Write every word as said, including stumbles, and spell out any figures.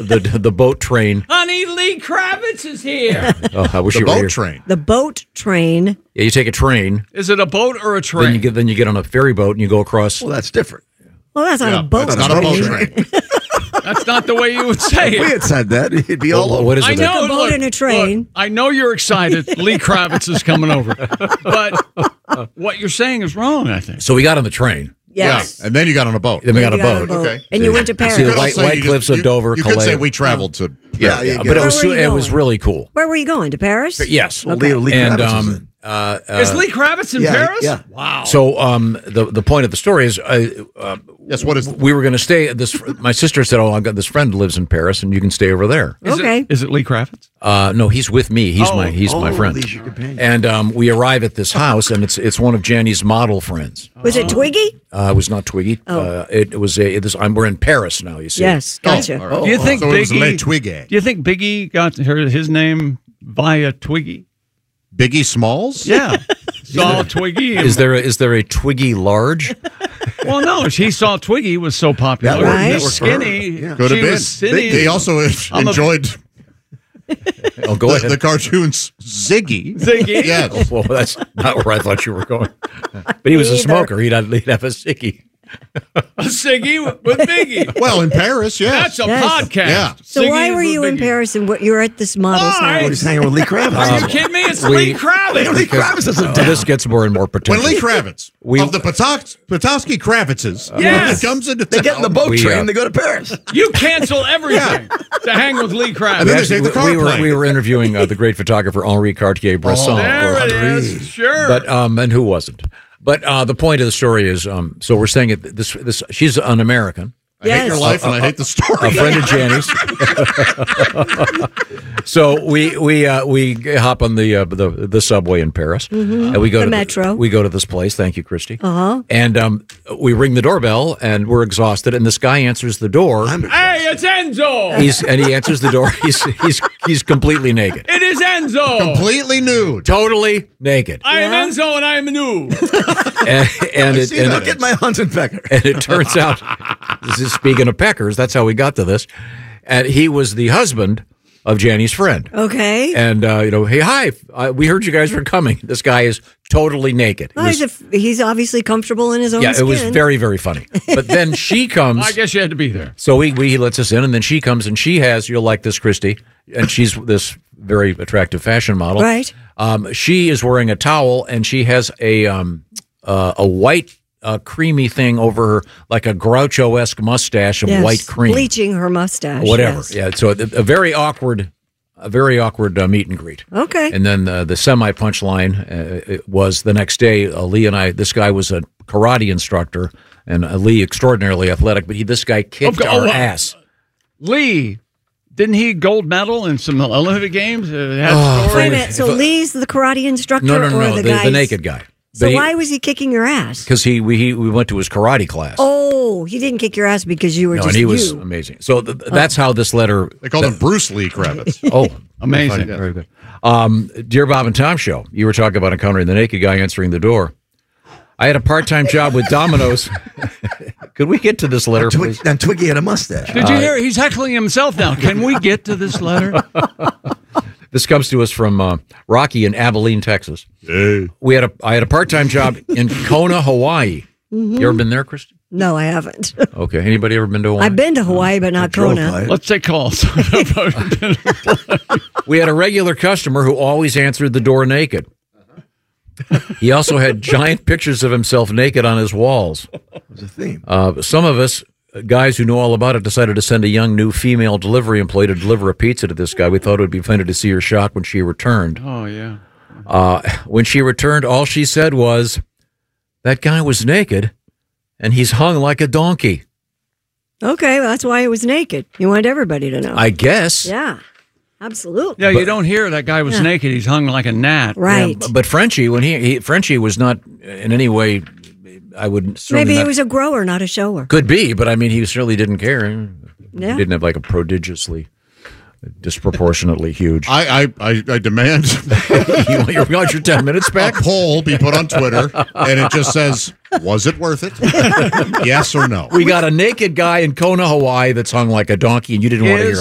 the the boat train. Honey, Lee Kravitz is here. Oh, I wish The you were boat here. train. The boat train. Yeah, you take a train. Is it a boat or a train? Then you get then you get on a ferry boat and you go across. Well, that's different. Well, that's not Yeah, a boat. that's not a boat train. That's not the way you would say If we it. had said that, it'd be all Well, over. what is I it? know. A boat look, and a train. look, I know you're excited. Lee Kravitz is coming over. But what you're saying is wrong, I think. So we got on the train. Yes. Yeah, and then you got on a boat. Then we You got a got boat. Okay. And you went to Paris. See the could white, also- white you cliffs just- of Dover, You Calais. could say we traveled to. Yeah, Yeah, you yeah, get but it it. was Where were you it was going? really cool. Where were you going? To Paris? Yes. Well, Leo Lee and Kravitz was um, in. uh, Is uh, Lee Kravitz in yeah, Paris? yeah. Wow. so um, the the point of the story is, uh, uh, Yes, what is we were going to stay at this. My sister said, "Oh, I've got this friend who lives in Paris, and you can stay over there." Is Okay. It, is it Lee Kravitz? Uh, no, he's with me. He's Oh. my he's my Oh, friend. Lee's your companion. And um, we arrive at this house, and it's it's one of Janny's model friends. Was it Twiggy? Uh, it was not Twiggy. Oh. Uh, it, it was a. It is, I'm, we're in Paris now. You see. Yes. Gotcha. all right. Do you think So it was Biggie? Le Twiggy. Do you think Biggie got her, his name via Twiggy? Biggie Smalls? Yeah, saw Twiggy. And, Is there a, is there a Twiggy large? well, no, he saw Twiggy was so popular. That worked- He that was worked for her. skinny. Yeah. Could have She been. was skinny. He also I'm a- enjoyed Oh, go the, ahead. the cartoons Ziggy. Ziggy. Yes. Well, that's not where I thought you were going. But he was a Me either. smoker. He'd have, he'd have a sickie. A Ziggy with Biggie. Well, in Paris, That's yes. a Yes. podcast. Yeah. So why Ziggy were with you in Biggie. Paris and what, you're at this model's Why? We're house? just hanging with Lee Kravitz. Are you kidding me? It's We- Lee Kravitz. Lee Kravitz is a Uh, this gets more and more When pretentious. Lee Kravitz We- of the Potos- Potosky Kravitzes Yes. he comes into They town. get in the boat We, train, uh, they go to Paris. You cancel everything to hang with Lee And Kravitz. then- Actually, they take the we, we were car plane. we were interviewing uh, the great photographer Henri Cartier-Bresson. There it is. Henri. Sure. But um, and who wasn't? But uh, the point of the story is, um, so we're saying it. This this she's an American, I hate your Yes. life and I hate the story. a friend of Janny's. So we we uh, we hop on the uh, the the subway in Paris, and we go The to metro. we go to this place. Thank you, Christy. Uh-huh. And um, we ring the doorbell, and we're exhausted. And this guy answers the door. hey, it's Enzo. He's and he answers the door. He's he's he's completely naked, It is Enzo. Completely nude. totally naked. I am Yeah. Enzo and I am new. And, and it See, and, look at my Hunting Pecker. and it turns out, this is speaking of peckers, that's how we got to this. And he was the husband of Janny's friend. Okay. And, uh, you know, hey, hi, uh, we heard you guys were coming. This guy is totally naked. It Well, was- he's, a, he's obviously comfortable in his own yeah, skin. it was very, very funny. But then she comes. I guess you had to be there. So we, we he lets us in, and then she comes, and she has, you'll like this, Christy, and she's this very attractive fashion model. Right. Um, she is wearing a towel, and she has a um, uh, a white uh, creamy thing over her, like a Groucho-esque mustache of Yes. white cream. Bleaching her mustache. Whatever. yes. Yeah, so a, a very awkward, a very awkward uh, meet and greet. Okay. And then uh, the semi punchline uh, it was the next day. Uh, Lee and I. This guy was a karate instructor, and uh, Lee extraordinarily athletic, but he this guy kicked Okay, our oh, uh, ass. Lee, didn't he gold medal in some Olympic games? Uh, had Oh, stories? Wait a minute. So Lee's the karate instructor No, no, no, or no. the The, guy? the naked guy. So why was he kicking your ass? Because he we he, we went to his karate class. Oh, he didn't kick your ass because you were no, just and he was you. amazing. So th- that's how this letter. They called him Bruce Lee Kravitz. Oh, Amazing. Very good. Um, Dear Bob and Tom show, you were talking about encountering the naked guy answering the door. I had a part-time job with Domino's. Could we get to this letter, please? Twig, and Twiggy had a mustache. Did you hear? He's heckling himself now. Can we get to this letter? This comes to us from uh, Rocky in Abilene, Texas. Hey. We had a I had a part-time job in Kona, Hawaii. You ever been there, Kristen? No, I haven't. Okay. Anybody ever been to Hawaii? I've been to Hawaii, but not Drove Kona. by it. Let's take calls. We had a regular customer who always answered the door naked. He also had giant pictures of himself naked on his walls. It was a theme. Uh, some of us, uh, guys who know all about it, decided to send a young new female delivery employee to deliver a pizza to this guy. We thought it would be funny to see her shock when she returned. Oh, yeah. Uh, when she returned, all she said was, "That guy was naked, and he's hung like a donkey." Okay, well, that's why he was naked. You wanted everybody to know. I guess. yeah, absolutely. Yeah, you don't hear that guy was Yeah. naked. He's hung like a gnat. Right. Yeah, but Frenchie, when he, he Frenchie was not in any way, I would certainly Maybe he not- was a grower, not a shower. could be, but I mean, he certainly didn't care. Yeah. He didn't have like a prodigiously, disproportionately huge. I, I, I, I demand you, want your, you want your ten minutes a back? poll be put on Twitter, and it just says, was it worth it? Yes or no? We got a naked guy in Kona, Hawaii that's hung like a donkey, and you didn't want to hear Is